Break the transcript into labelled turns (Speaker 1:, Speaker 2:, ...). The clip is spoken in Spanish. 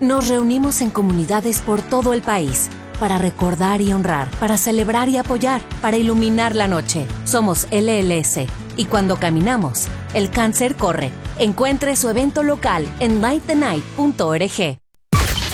Speaker 1: Nos reunimos en comunidades por todo el país para recordar y honrar, para celebrar y apoyar, para iluminar la noche. Somos LLS y cuando caminamos, el cáncer corre. Encuentre su evento local en lightthenight.org.